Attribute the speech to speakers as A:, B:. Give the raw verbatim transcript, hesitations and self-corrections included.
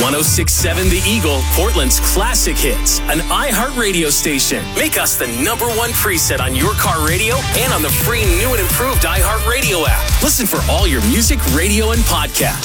A: one oh six point seven The Eagle, Portland's classic hits, an iHeartRadio station. Make us the number one preset on your car radio and on the free new and improved iHeartRadio app. Listen for all your music, radio, and podcasts.